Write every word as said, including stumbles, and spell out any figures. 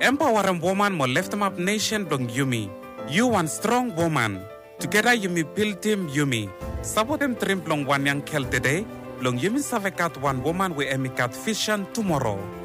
Empower a woman mo lift up nation dong Yumi. You one strong woman. Together Yumi build team Yumi. Support them trim plong one young kel today. Long Yumi savekat one woman we emikat vision tomorrow.